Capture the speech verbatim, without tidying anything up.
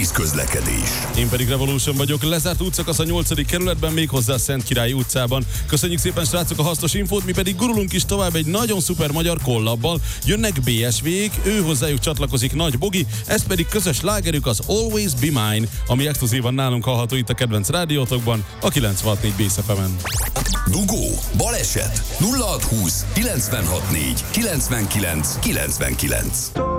Always közlekedés. Én pedig Revolution vagyok, lezárt útszakasz a nyolcadik kerületben, méghozzá a Szentkirályi utcában. Köszönjük szépen, srácok, a hasznos infót, mi pedig gurulunk is tovább egy nagyon szuper magyar kollabbal. Jönnek bé es vé-k, ő hozzájuk csatlakozik Nagy Bogi, ez pedig közös slágerük az Always Be Mine, ami exkluzívan nálunk hallható itt a kedvenc rádiótokban, a kilencvenhat négy Bész ef emen. Dugó, baleset, nulla hat húsz kilencvenhat négy kilencvenkilenc kilencvenkilenc.